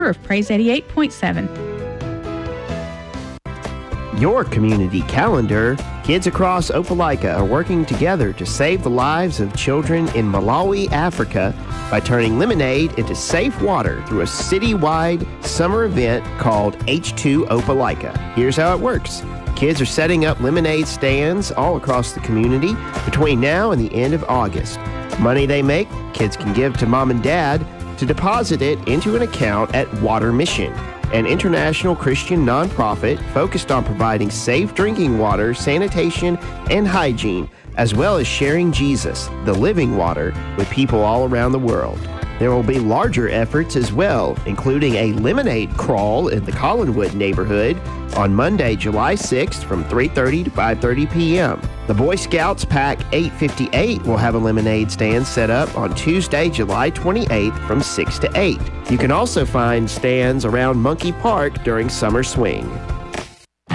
of Praise 88.7. Your community calendar. Kids across Opelika are working together to save the lives of children in Malawi, Africa by turning lemonade into safe water through a citywide summer event called H2 Opelika. Here's how it works. Kids are setting up lemonade stands all across the community between now and the end of August. Money they make, kids can give to mom and dad to deposit it into an account at Water Mission, an international Christian nonprofit focused on providing safe drinking water, sanitation, and hygiene, as well as sharing Jesus, the living water, with people all around the world. There will be larger efforts as well, including a lemonade crawl in the Collinwood neighborhood on Monday, July 6th from 3:30 to 5:30 p.m. The Boy Scouts Pack 858 will have a lemonade stand set up on Tuesday, July 28th from 6 to 8. You can also find stands around Monkey Park during Summer Swing.